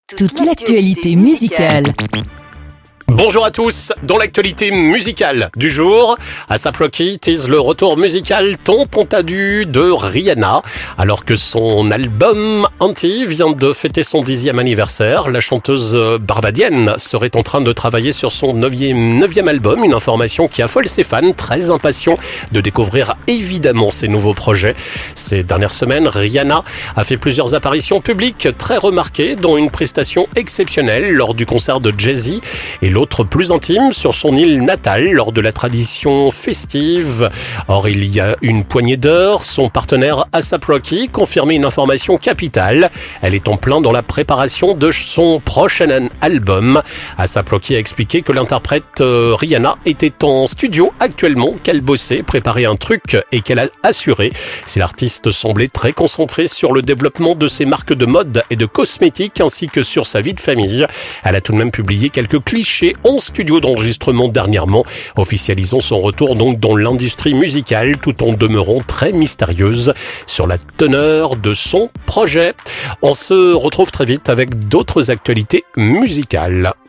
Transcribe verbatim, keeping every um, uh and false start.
Toute l'actualité musicale. Bonjour à tous, dans l'actualité musicale du jour, A$ap Rocky tease le retour musical tant attendu de Rihanna. Alors que son album Anti vient de fêter son dixième anniversaire, la chanteuse barbadienne serait en train de travailler sur son neuvième, neuvième album, une information qui affole ses fans très impatients de découvrir évidemment ses nouveaux projets. Ces dernières semaines, Rihanna a fait plusieurs apparitions publiques très remarquées, dont une prestation exceptionnelle lors du concert de Jay-Z et l'autre plus intime sur son île natale lors de la tradition festive. Or, il y a une poignée d'heures, son partenaire A$ap Rocky confirmait une information capitale. Elle est en plein dans la préparation de son prochain album. A$ap Rocky a expliqué que l'interprète euh, Rihanna était en studio actuellement, qu'elle bossait, préparait un truc et qu'elle a assuré. Si l'artiste semblait très concentrée sur le développement de ses marques de mode et de cosmétiques ainsi que sur sa vie de famille, elle a tout de même publié quelques clichés en studio d'enregistrement dernièrement, officialisant son retour donc dans l'industrie musicale tout en demeurant très mystérieuse sur la teneur de son projet. On se retrouve très vite avec d'autres actualités musicales.